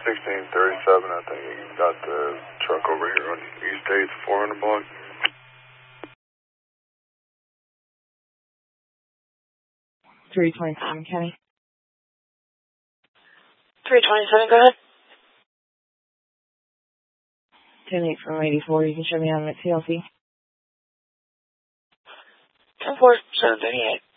1637, I think you got the truck over here on East 8th, 400 block. 327, Kenny. 327, go ahead. 10-8 from 84, you can show me on the TLC. 10-4, 738.